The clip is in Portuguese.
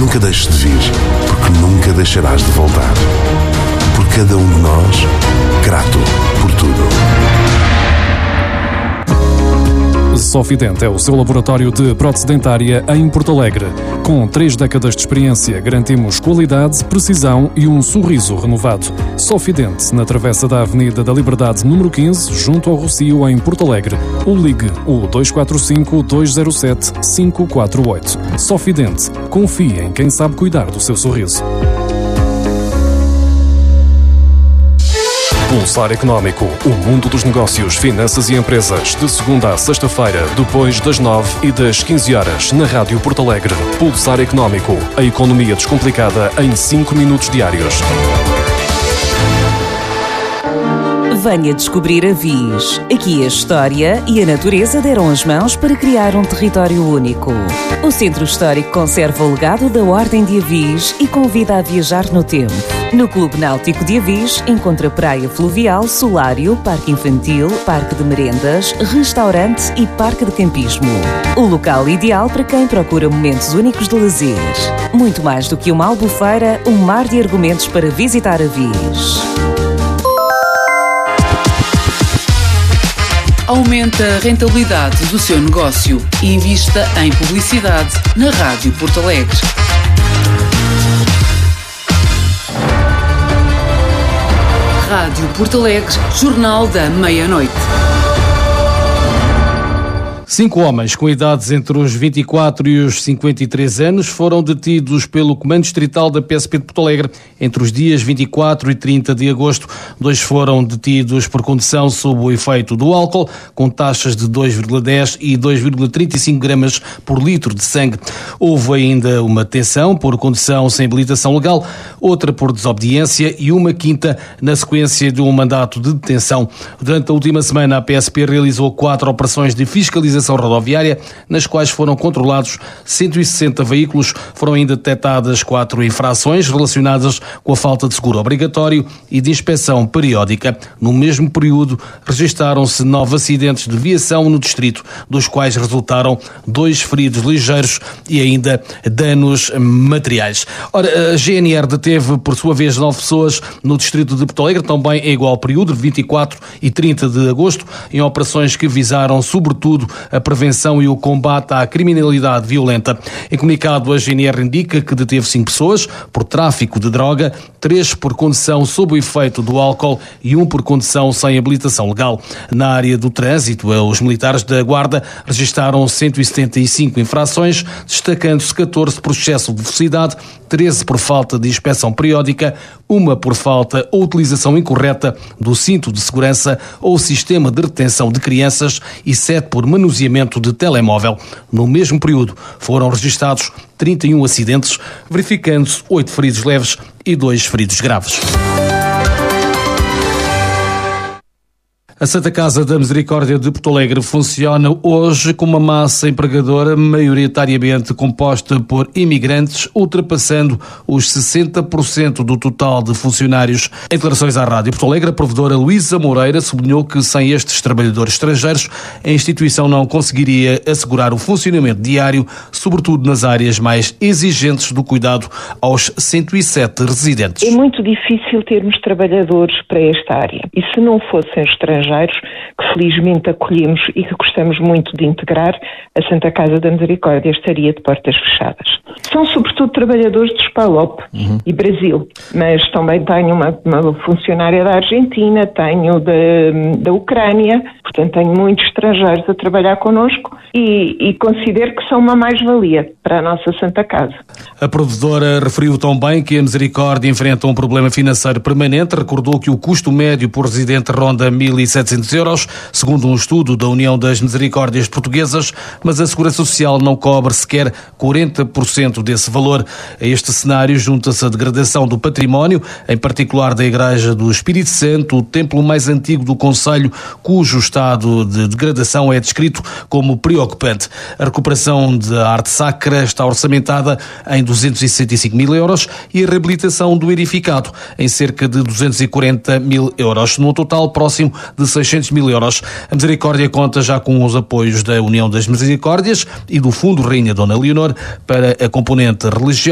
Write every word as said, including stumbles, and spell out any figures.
Nunca deixes de vir, porque nunca deixarás de voltar. Por cada um de nós, grato por tudo. Sofident é o seu laboratório de prótese dentária em Porto Alegre. Com três décadas de experiência, garantimos qualidade, precisão e um sorriso renovado. Sofident, na travessa da Avenida da Liberdade, número quinze, junto ao Rocio, em Porto Alegre. Ou ligue o dois quatro cinco, dois zero sete, cinco quatro oito. Sofident. Confie em quem sabe cuidar do seu sorriso. Pulsar Económico, o mundo dos negócios, finanças e empresas, de segunda a sexta-feira, depois das nove e das quinze horas, na Rádio Porto Alegre. Pulsar Económico, a economia descomplicada em cinco minutos diários. Venha descobrir a Viz. Aqui a história e a natureza deram as mãos para criar um território único. O Centro Histórico conserva o legado da Ordem de Avis e convida a viajar no tempo. No Clube Náutico de Avis encontra praia fluvial, solário, parque infantil, parque de merendas, restaurante e parque de campismo. O local ideal para quem procura momentos únicos de lazer. Muito mais do que uma albufeira, um mar de argumentos para visitar Avis. Aumente a rentabilidade do seu negócio e invista em publicidade na Rádio Porto Alegre. Rádio Porto Alegre, Jornal da Meia-Noite. Cinco homens com idades entre os vinte e quatro e os cinquenta e três anos foram detidos pelo Comando Distrital da P S P de Porto Alegre entre os dias vinte e quatro e trinta de agosto. Dois foram detidos por condução sob o efeito do álcool, com taxas de dois vírgula dez e dois vírgula trinta e cinco gramas por litro de sangue. Houve ainda uma detenção por condução sem habilitação legal, outra por desobediência e uma quinta na sequência de um mandato de detenção. Durante a última semana, a P S P realizou quatro operações de fiscalização rodoviária, nas quais foram controlados cento e sessenta veículos. Foram ainda detectadas quatro infrações relacionadas com a falta de seguro obrigatório e de inspeção periódica. No mesmo período, registaram-se nove acidentes de viação no distrito, dos quais resultaram dois feridos ligeiros e ainda danos materiais. Ora, a G N R deteve, por sua vez, nove pessoas no distrito de Porto Alegre, também em igual período, de vinte e quatro e trinta de agosto, em operações que visaram, sobretudo, a prevenção e o combate à criminalidade violenta. Em comunicado, a G N R indica que deteve cinco pessoas por tráfico de droga, três por condução sob o efeito do álcool e um por condução sem habilitação legal. Na área do trânsito, os militares da Guarda registaram cento e setenta e cinco infrações, destacando-se catorze por excesso de velocidade, treze por falta de inspeção periódica, uma por falta ou utilização incorreta do cinto de segurança ou sistema de retenção de crianças e sete por manuseamento de telemóvel. No mesmo período foram registados trinta e um acidentes, verificando-se oito feridos leves e dois feridos graves. A Santa Casa da Misericórdia de Porto Alegre funciona hoje com uma massa empregadora maioritariamente composta por imigrantes, ultrapassando os sessenta por cento do total de funcionários. Em declarações à Rádio Porto Alegre, a provedora Luísa Moreira sublinhou que sem estes trabalhadores estrangeiros, a instituição não conseguiria assegurar o funcionamento diário, sobretudo nas áreas mais exigentes do cuidado aos cento e sete residentes. É muito difícil termos trabalhadores para esta área. E se não fossem estrangeiros, que felizmente acolhemos e que gostamos muito de integrar, a Santa Casa da Misericórdia estaria de portas fechadas. São sobretudo trabalhadores de Spalop uhum. e Brasil, mas também tenho uma, uma funcionária da Argentina, tenho da, da Ucrânia, portanto tenho muitos estrangeiros a trabalhar connosco e, e considero que são uma mais-valia para a nossa Santa Casa. A provedora referiu também que a Misericórdia enfrenta um problema financeiro permanente, recordou que o custo médio por residente ronda mil e setecentos euros, segundo um estudo da União das Misericórdias Portuguesas, mas a Segurança Social não cobre sequer quarenta por cento desse valor. A este cenário junta-se a degradação do património, em particular da Igreja do Espírito Santo, o templo mais antigo do concelho, cujo estado de degradação é descrito como preocupante. A recuperação da arte sacra está orçamentada em duzentos e sessenta e cinco mil euros e a reabilitação do edificado em cerca de duzentos e quarenta mil euros, num total próximo de seiscentos mil euros. A Misericórdia conta já com os apoios da União das Misericórdias e do Fundo Rainha Dona Leonor para a componente religiosa